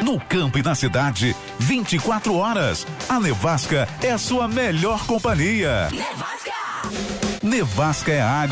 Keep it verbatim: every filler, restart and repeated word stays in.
No campo e na cidade, vinte e quatro horas. A Nevasca é a sua melhor companhia. Nevasca! Nevasca é água.